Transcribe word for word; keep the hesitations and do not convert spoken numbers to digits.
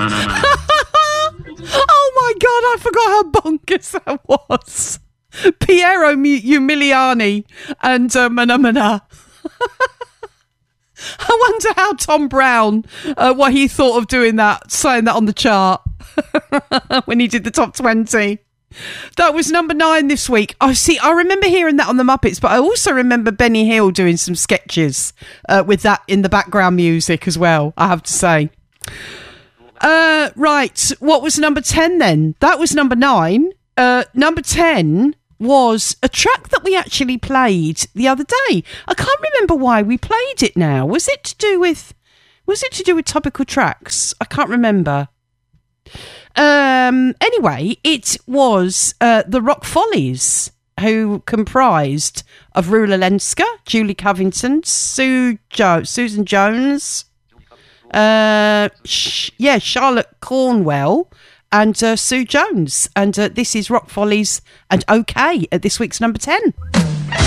Oh my God, I forgot how bonkers that was. Piero Umiliani and uh, Mana Mana. I wonder how Tom Brown, uh, what he thought of doing that, saying that on the chart when he did the top twenty. That was number nine this week. I see. I remember hearing that on the Muppets, but I also remember Benny Hill doing some sketches uh, with that in the background music as well, I have to say. Uh, right. What was number ten then? That was number nine. Uh, number ten was a track that we actually played the other day. I can't remember why we played it now. Was it to do with, was it to do with topical tracks? I can't remember. Um, anyway, it was uh, the Rock Follies, who comprised of Rula Lenska, Julie Covington, Sue jo- Susan Jones, uh, sh- yeah, Charlotte Cornwell, and uh, Sue Jones. And uh, this is Rock Follies and OK at this week's number ten.